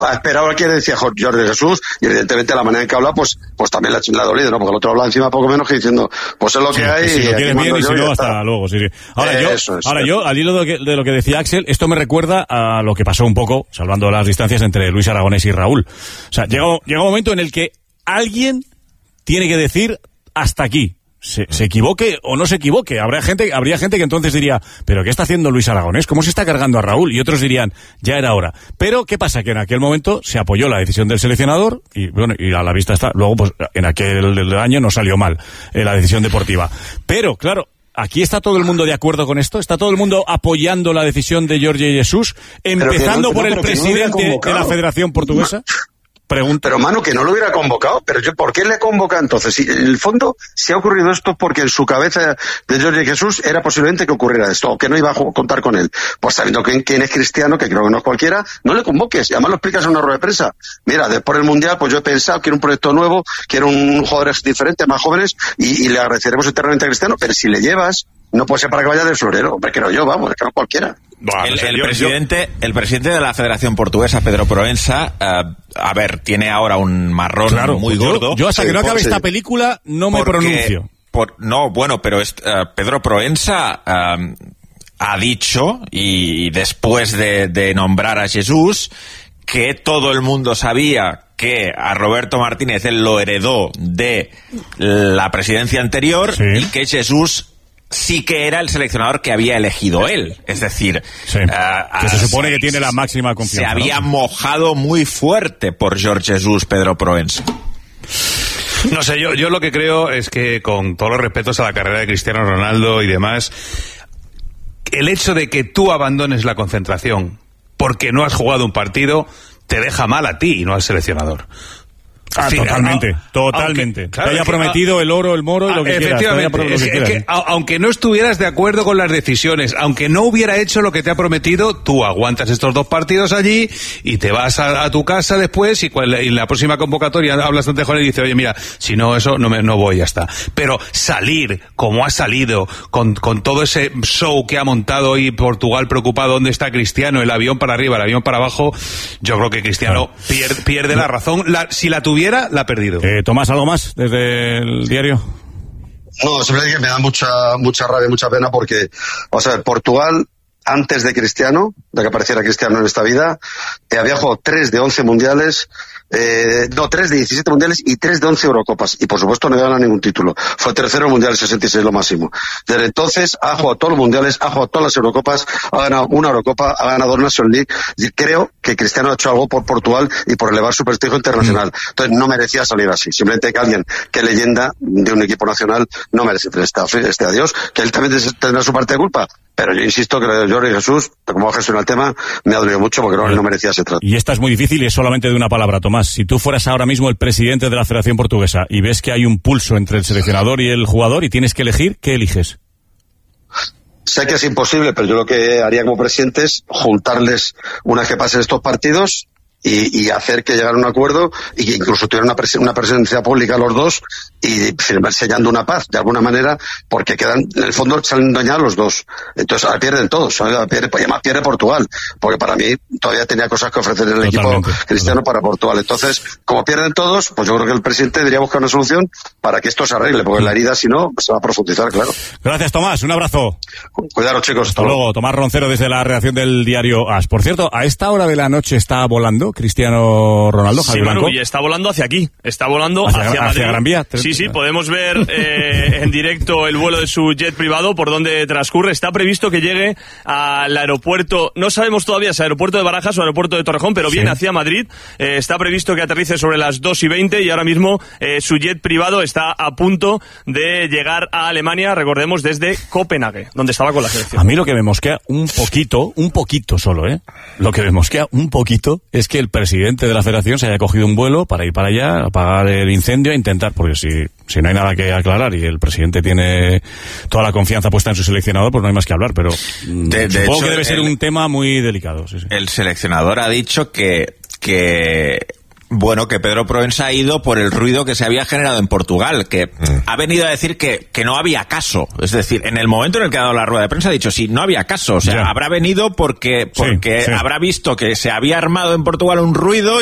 ha esperado a que decía Jorge Jesús, y evidentemente la manera en que habla, pues también le ha dolido, ¿no? Porque el otro habla encima poco menos que diciendo, pues es lo que hay. Si lo quieres bien y si no, hasta luego. Sí. Ahora yo, al hilo de lo que decía Axel, esto me recuerda a lo que pasó un poco, salvando las distancias, entre Luis Aragonés y Raúl. O sea, llega un momento en el que alguien tiene que decir hasta aquí. Se equivoque o no se equivoque. Habría gente que entonces diría, ¿pero qué está haciendo Luis Aragonés? ¿Cómo se está cargando a Raúl? Y otros dirían, ya era hora. Pero, ¿qué pasa? Que en aquel momento se apoyó la decisión del seleccionador y a la vista está. Luego, pues, en aquel año no salió mal la decisión deportiva. Pero, claro, ¿aquí está todo el mundo de acuerdo con esto? ¿Está todo el mundo apoyando la decisión de Jorge Jesús? Empezando por el presidente de la Federación Portuguesa. Pero Manu, que no lo hubiera convocado, pero ¿por qué le convoca entonces? Si, en el fondo, si ha ocurrido esto porque en su cabeza de Jorge Jesús era posiblemente que ocurriera esto, o que no iba a contar con él. Pues sabiendo quién es Cristiano, que creo que no es cualquiera, no le convoques, y además lo explicas en una rueda de prensa. Mira, después del Mundial, pues yo he pensado, quiero un proyecto nuevo, quiero un jugadores diferentes, más jóvenes, y le agradeceremos eternamente a Cristiano, pero si le llevas, no puede ser para que vaya del florero, hombre, creo yo, vamos, es que no cualquiera. El presidente de la Federación Portuguesa, Pedro Proença, a ver, tiene ahora un marrón muy gordo. Yo hasta que no acabe esta película no me pronuncio. Pero Pedro Proença ha dicho, y después de nombrar a Jesús, que todo el mundo sabía que a Roberto Martínez él lo heredó de la presidencia anterior, y que Jesús sí que era el seleccionador que había elegido él. Es decir, que se supone que tiene la máxima confianza. Se había mojado muy fuerte por Jorge Jesús, Pedro Proença. No sé, yo lo que creo es que, con todos los respetos a la carrera de Cristiano Ronaldo y demás, el hecho de que tú abandones la concentración porque no has jugado un partido te deja mal a ti y no al seleccionador. Totalmente. Aunque, te haya prometido el oro, el moro y lo que quieras. Efectivamente. Aunque no estuvieras de acuerdo con las decisiones, aunque no hubiera hecho lo que te ha prometido, tú aguantas estos 2 partidos allí y te vas a tu casa después, y en la próxima convocatoria hablas ante Juan y dices, oye, mira, si no eso, no voy, ya está. Pero salir como ha salido, con todo ese show que ha montado y Portugal preocupado, ¿dónde está Cristiano? El avión para arriba, el avión para abajo, yo creo que Cristiano pierde la razón. Si la tuviera, la ha perdido. Tomás, ¿algo más desde el diario? No, simplemente que me da mucha rabia, mucha pena, porque, vamos a ver, Portugal, antes de Cristiano, de que apareciera Cristiano en esta vida, había jugado 3 de 11 mundiales, 3 de 17 mundiales y 3 de 11 Eurocopas. Y por supuesto no gana ningún título. Fue tercero en mundial 66, lo máximo. Desde entonces ha jugado todos los mundiales, ha jugado todas las Eurocopas, ha ganado una Eurocopa, ha ganado 2 Nations League. Y creo que Cristiano ha hecho algo por Portugal y por elevar su prestigio internacional. Entonces no merecía salir así. Simplemente que alguien que es leyenda de un equipo nacional no merece este adiós, que él también tendrá su parte de culpa. Pero yo insisto que lo de Jorge Jesús, como ha gestionado el tema, me ha dolido mucho porque no merecía ese trato. Y esta es muy difícil y es solamente de una palabra, Tomás. Si tú fueras ahora mismo el presidente de la Federación Portuguesa y ves que hay un pulso entre el seleccionador y el jugador y tienes que elegir, ¿qué eliges? Sé que es imposible, pero yo lo que haría como presidente es juntarles una vez que pasen estos partidos y hacer que llegara a un acuerdo y que incluso tuvieran una presencia pública los dos y sellando una paz de alguna manera, porque quedan, en el fondo se han dañado los dos. Entonces ahora pierden todos, además pierde Portugal, porque para mí todavía tenía cosas que ofrecer el equipo cristiano para Portugal. Entonces, como pierden todos, pues yo creo que el presidente debería buscar una solución para que esto se arregle, porque la herida, si no, se va a profundizar, claro. Gracias, Tomás, un abrazo. Cuidaros, chicos. Hasta luego. Tomás Roncero desde la redacción del diario AS. Por cierto, a esta hora de la noche está volando Cristiano Ronaldo, Javier Blanco. Y está volando hacia aquí, está volando hacia Madrid. Hacia Gran Vía. Sí, podemos ver en directo el vuelo de su jet privado por donde transcurre. Está previsto que llegue al aeropuerto, no sabemos todavía si aeropuerto de Barajas o aeropuerto de Torrejón, pero viene hacia Madrid. Está previsto que aterrice sobre las 2:20 y ahora mismo su jet privado está a punto de llegar a Alemania, recordemos, desde Copenhague, donde estaba con la selección. A mí lo que me mosquea un poquito solo, lo que me mosquea un poquito es que el presidente de la federación se haya cogido un vuelo para ir para allá, apagar el incendio e intentar, porque si no hay nada que aclarar y el presidente tiene toda la confianza puesta en su seleccionador, pues no hay más que hablar, pero supongo que debe ser un tema muy delicado. Sí. El seleccionador ha dicho que Bueno, que Pedro Proensa ha ido por el ruido que se había generado en Portugal, que ha venido a decir que no había caso. Es decir, en el momento en el que ha dado la rueda de prensa ha dicho, sí, no había caso. O sea, habrá venido porque sí. habrá visto que se había armado en Portugal un ruido